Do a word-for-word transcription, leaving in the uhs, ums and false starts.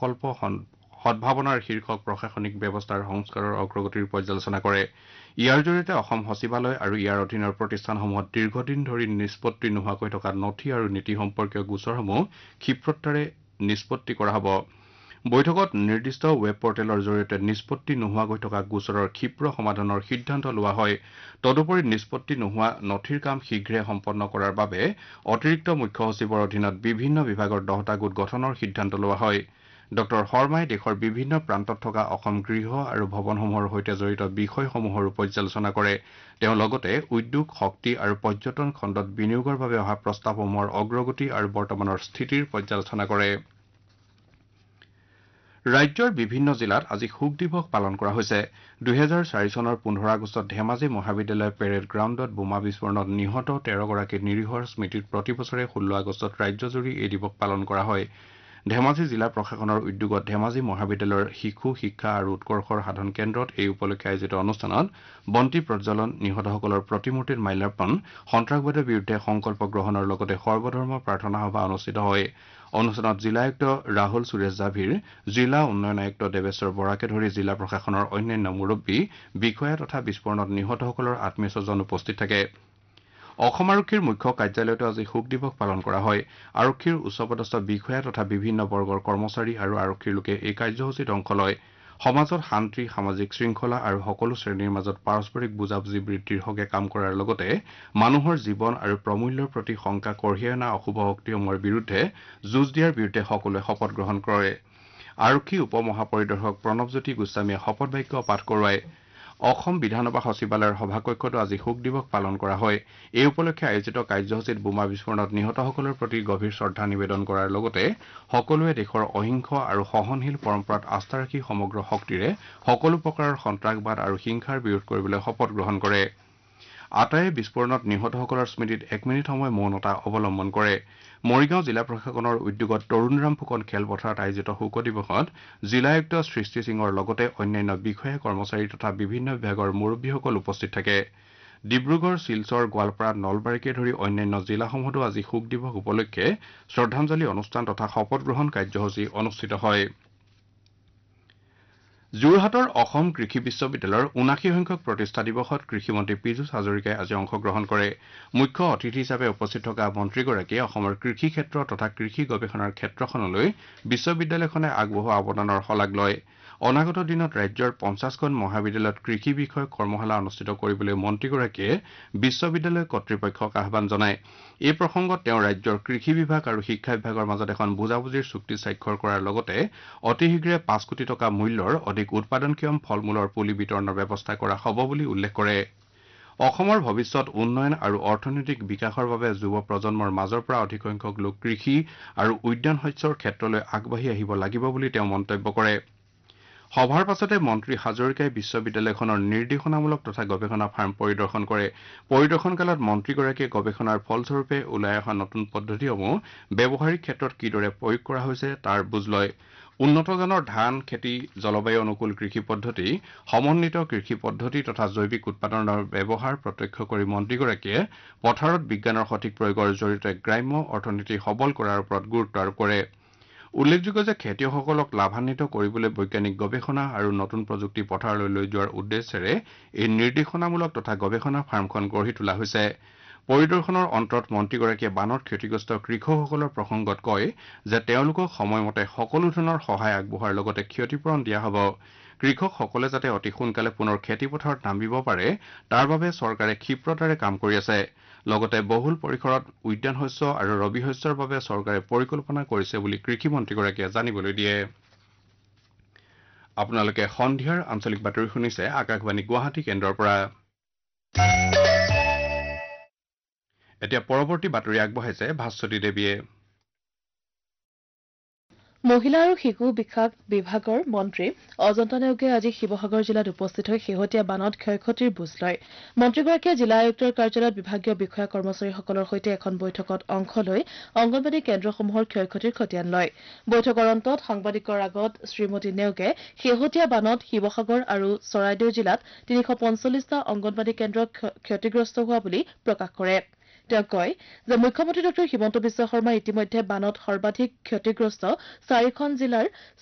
প্ৰকল্প সদ্ভাৱনাৰ শীৰ্ষক প্ৰশাসনিক ব্যৱস্থাৰ সংস্কাৰৰ অগ্ৰগতিৰ পৰ্যালোচনা কৰে। ইয়াৰ জৰিয়তে অসম সচিবালয় আৰু ইয়াৰ অধীনৰ প্ৰতিষ্ঠানসমূহত দীৰ্ঘদিন ধৰি নিষ্পত্তি নোহোৱাকৈ থকা নথি আৰু নীতি সম্পৰ্কীয় গোচৰসমূহ ক্ষীপ্ৰতাৰে নিষ্পত্তি কৰা হ'ব। বৈঠকত নিৰ্দিষ্ট ৱেব পৰ্টেলৰ জৰিয়তে নিষ্পত্তি নোহোৱাকৈ থকা গোচৰৰ ক্ষীপ্ৰ সমাধানৰ সিদ্ধান্ত লোৱা হয়। তদুপৰি নিষ্পত্তি নোহোৱা নথিৰ কাম শীঘ্ৰে সম্পন্ন কৰাৰ বাবে অতিৰিক্ত মুখ্য সচিবৰ অধীনত বিভিন্ন বিভাগৰ দহটা গোট গঠনৰ সিদ্ধান্ত লোৱা হয়। ড শৰ্মাই দেশৰ বিভিন্ন প্ৰান্তত থকা অসম গৃহ আৰু ভৱনসমূহৰ সৈতে জড়িত বিষয়সমূহৰো পৰ্যালোচনা কৰে। তেওঁ লগতে উদ্যোগ, শক্তি আৰু পৰ্যটন খণ্ডত বিনিয়োগৰ বাবে অহা প্ৰস্তাৱসমূহৰ অগ্ৰগতি আৰু বৰ্তমানৰ স্থিতিৰ পৰ্যালোচনা কৰে। ৰাজ্যৰ বিভিন্ন জিলাত আজি শোক দিৱস পালন কৰা হৈছে। দুহেজাৰ চাৰি চনৰ পোন্ধৰ আগষ্টত ধেমাজি মহাবিদ্যালয় পেৰেড গ্ৰাউণ্ডত বোমা বিস্ফোৰণত নিহত তেৰগৰাকী নিৰীহৰ স্মৃতিত প্ৰতিবছৰে ষোল্ল আগষ্টত ৰাজ্যজুৰি এই দিৱস পালন কৰা হয়। ধেমাজি জিলা প্ৰশাসনৰ উদ্যোগত ধেমাজি মহাবিদ্যালয়ৰ শিশু শিক্ষা আৰু উৎকৰ্ষৰ সাধন কেন্দ্ৰত এই উপলক্ষে আয়োজিত অনুষ্ঠানত বন্তি প্ৰজ্বলন, নিহতসকলৰ প্ৰতিমূৰ্তিত মাল্যাৰ্পণ, সন্ত্ৰাসবাদৰ বিৰুদ্ধে সংকল্প গ্ৰহণৰ লগতে সৰ্বধৰ্ম প্ৰাৰ্থনা সভা অনুষ্ঠিত হয়। অনুষ্ঠানত জিলা আয়ুক্ত ৰাহুল সুৰেশ জাভিৰ, জিলা উন্নয়ন আয়ুক্ত দেৱেশ্বৰ বৰাকে ধৰি জিলা প্ৰশাসনৰ অন্যান্য মুৰব্বী, বিষয়া তথা বিস্ফোৰণত নিহতসকলৰ আত্মীয় স্বজন উপস্থিত থাকে। অসম আৰক্ষীৰ মুখ্য কাৰ্যালয়তো আজি শোক দিৱস পালন কৰা হয়। আৰক্ষীৰ উচ্চপদস্থ বিষয়া তথা বিভিন্ন বৰ্গৰ কৰ্মচাৰী আৰু আৰক্ষীৰ লোকে এই কাৰ্যসূচীত অংশ লয়। সমাজত শান্তি, সামাজিক শৃংখলা আৰু সকলো শ্ৰেণীৰ মাজত পাৰস্পৰিক বুজাবুজি বৃদ্ধিৰ হকে কাম কৰাৰ লগতে মানুহৰ জীৱন আৰু প্ৰমূল্যৰ প্ৰতি শংকা কঢ়িয়াই অনা অশুভ শক্তিসমূহৰ বিৰুদ্ধে যুঁজ দিয়াৰ বিৰুদ্ধে সকলোৱে শপত গ্ৰহণ কৰে। আৰক্ষী উপ মহাপৰিদৰ্শক প্ৰণৱজ্যোতি গোস্বামীয়ে শপত বাক্য পাঠ কৰোৱায়। অসম বিধানসভা সচিবালয়ৰ সভাকক্ষতো আজি শোক দিৱস পালন কৰা হয়। এই উপলক্ষে আয়োজিত কাৰ্যসূচীত বোমা বিস্ফোৰণত নিহতসকলৰ প্ৰতি গভীৰ শ্ৰদ্ধা নিবেদন কৰাৰ লগতে সকলোৱে দেশৰ অহিংস আৰু সহনশীল পৰম্পৰাত আস্থা ৰাখি সমগ্ৰ শক্তিৰে সকলো প্ৰকাৰৰ সন্ত্ৰাসবাদ আৰু হিংসাৰ বিৰোধ কৰিবলৈ শপত গ্ৰহণ কৰে। আটায়ে বিস্ফোৰণত নিহতসকলৰ স্মৃতিত এক মিনিট সময় মৌনতা অৱলম্বন কৰে। মৰিগাঁও জিলা প্ৰশাসনৰ উদ্যোগত তৰুণৰাম ফুকন খেলপথাৰত আয়োজিত শোক দিৱসত জিলা আয়ুক্ত সৃষ্টি সিঙৰ লগতে অন্যান্য বিষয়া কৰ্মচাৰী তথা বিভিন্ন বিভাগৰ মুৰব্বীসকল উপস্থিত থাকে। ডিব্ৰুগড়, শিলচৰ, গোৱালপাৰা, নলবাৰীকে ধৰি অন্যান্য জিলাসমূহতো আজি শোক দিৱস উপলক্ষে শ্ৰদ্ধাঞ্জলি অনুষ্ঠান তথা শপত গ্ৰহণ কাৰ্যসূচী অনুষ্ঠিত হয়। যোৰহাটৰ অসম কৃষি বিশ্ববিদ্যালয়ৰ ঊনাশী সংখ্যক প্ৰতিষ্ঠা দিৱসত কৃষিমন্ত্ৰী পীযুষ হাজৰিকাই আজি অংশগ্ৰহণ কৰে। মুখ্য অতিথি হিচাপে উপস্থিত থকা মন্ত্ৰীগৰাকীয়ে অসমৰ কৃষি ক্ষেত্ৰ তথা কৃষি গৱেষণাৰ ক্ষেত্ৰখনলৈ বিশ্ববিদ্যালয়খনে আগবঢ়োৱা অৱদানৰ শলাগ লয়। অনাগত দিনত ৰাজ্যৰ পঞ্চাছখন মহাবিদ্যালয়ত কৃষি বিষয়ক কৰ্মশালা অনুষ্ঠিত কৰিবলৈ মন্ত্ৰীগৰাকীয়ে বিশ্ববিদ্যালয় কৰ্তৃপক্ষক আহ্বান জনায়। এই প্ৰসংগত তেওঁ ৰাজ্যৰ কৃষি বিভাগ আৰু শিক্ষা বিভাগৰ মাজত এখন বুজাবুজিৰ চুক্তি স্বাক্ষৰ কৰাৰ লগতে অতি শীঘ্ৰে পাঁচ কোটি টকা মূল্যৰ অধিক উৎপাদনক্ষম ফল মূলৰ পুলি বিতৰণৰ ব্যৱস্থা কৰা হ'ব বুলি উল্লেখ কৰে। অসমৰ ভৱিষ্যত উন্নয়ন আৰু অৰ্থনৈতিক বিকাশৰ বাবে যুৱ প্ৰজন্মৰ মাজৰ পৰা অধিক সংখ্যক লোক কৃষি আৰু উদ্যান শস্যৰ ক্ষেত্ৰলৈ আগবাঢ়ি আহিব লাগিব বুলি তেওঁ মন্তব্য কৰে। সভাৰ পাছতে মন্ত্ৰী হাজৰিকাই বিশ্ববিদ্যালয়খনৰ নিৰ্দেশনামূলক তথা গৱেষণা ফাৰ্ম পৰিদৰ্শন কৰে। পৰিদৰ্শনকালত মন্ত্ৰীগৰাকীয়ে গৱেষণাৰ ফলস্বৰূপে ওলাই অহা নতুন পদ্ধতিসমূহ ব্যৱহাৰিক ক্ষেত্ৰত কিদৰে প্ৰয়োগ কৰা হৈছে তাৰ বুজ লয়। উন্নতজানৰ ধান খেতি, জলবায়ু অনুকূল কৃষি পদ্ধতি, সমন্বিত কৃষি পদ্ধতি তথা জৈৱিক উৎপাদনৰ ব্যৱহাৰ প্ৰত্যক্ষ কৰি মন্ত্ৰীগৰাকীয়ে পথাৰত বিজ্ঞানৰ সঠিক প্ৰয়োগৰ জৰিয়তে গ্ৰাম্য অৰ্থনীতি সবল কৰাৰ ওপৰত গুৰুত্ব আৰোপ কৰে। উল্লেখযোগ্য যে খেতিয়কসকলক লাভান্বিত কৰিবলৈ বৈজ্ঞানিক গৱেষণা আৰু নতুন প্ৰযুক্তি পথাৰলৈ লৈ যোৱাৰ উদ্দেশ্যেৰে এই নিৰ্দেশনামূলক তথা গৱেষণা ফাৰ্মখন গঢ়ি তোলা হৈছে। পৰিদৰ্শনৰ অন্তত মন্ত্ৰীগৰাকীয়ে বানত ক্ষতিগ্ৰস্ত কৃষকসকলৰ প্ৰসংগত কয় যে তেওঁলোকক সময়মতে সকলো ধৰণৰ সহায় আগবঢ়োৱাৰ লগতে ক্ষতিপূৰণ দিয়া হ'ব। কৃষকসকলে যাতে অতি সোনকালে পুনৰ খেতিপথাৰত নামিব পাৰে তাৰ বাবে চৰকাৰে ক্ষীপ্ৰতাৰে কাম কৰি আছে। লগতে বহুল পৰিসৰত উদ্যান শস্য আৰু ৰবি শস্যৰ বাবে চৰকাৰে পৰিকল্পনা কৰিছে বুলি কৃষিমন্ত্ৰীগৰাকীয়ে জানিবলৈ দিয়ে। আপোনালোকে সন্ধিয়াৰ আঞ্চলিক বাতৰি শুনিছে আকাশবাণী গুৱাহাটী কেন্দ্ৰৰ পৰা। এতিয়া পৰৱৰ্তী বাতৰি আগবঢ়াইছে ভাস্বতী দেৱীয়ে। মহিলা আৰু শিশু বিকাশ বিভাগৰ মন্ত্ৰী অজন্তা নেওগে আজি শিৱসাগৰ জিলাত উপস্থিত হৈ শেহতীয়া বানত ক্ষয়ক্ষতিৰ বুজ লয়। মন্ত্ৰীগৰাকীয়ে জিলা আয়ুক্তৰ কাৰ্যালয়ত বিভাগীয় বিষয়া কৰ্মচাৰীসকলৰ সৈতে এখন বৈঠকত অংশ লৈ অংগনবাড়ী কেন্দ্ৰসমূহৰ ক্ষয়ক্ষতিৰ খতিয়ান লয়। বৈঠকৰ অন্তত সাংবাদিকৰ আগত শ্ৰীমতী নেওগে শেহতীয়া বানত শিৱসাগৰ আৰু চৰাইদেউ জিলাত তিনিশ পঞ্চল্লিছটা অংগনবাড়ী কেন্দ্ৰ ক্ষতিগ্ৰস্ত হোৱা বুলি প্ৰকাশ কৰে। তেওঁ কয় যে মুখ্যমন্ত্ৰী ডঃ হিমন্ত বিশ্ব শৰ্মাই ইতিমধ্যে বানত সৰ্বাধিক ক্ষতিগ্ৰস্ত চাৰিখন জিলাৰ